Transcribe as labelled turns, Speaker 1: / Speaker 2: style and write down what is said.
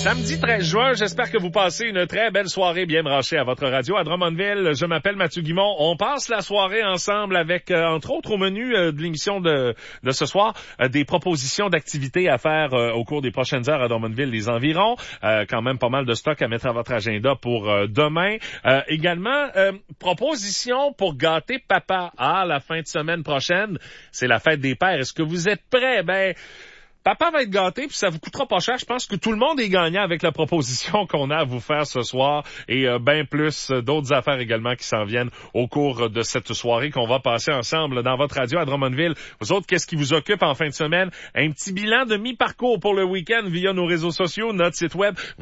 Speaker 1: Samedi 13 juin, j'espère que vous passez une très belle soirée bien branchée à votre radio à Drummondville. Je m'appelle Mathieu Guimond. On passe la soirée ensemble avec, entre autres, au menu de l'émission de ce soir, des propositions d'activités à faire au cours des prochaines heures à Drummondville, les environs. Quand même pas mal de stock à mettre à votre agenda pour demain. Également, propositions pour gâter papa. La fin de semaine prochaine, c'est la fête des pères. Est-ce que vous êtes prêts? Papa va être gâté, puis ça vous coûtera pas cher. Je pense que tout le monde est gagnant avec la proposition qu'on a à vous faire ce soir et bien plus d'autres affaires également qui s'en viennent au cours de cette soirée qu'on va passer ensemble dans votre radio à Drummondville. Vous autres, qu'est-ce qui vous occupe en fin de semaine? Un petit bilan de mi-parcours pour le week-end via nos réseaux sociaux, notre site web.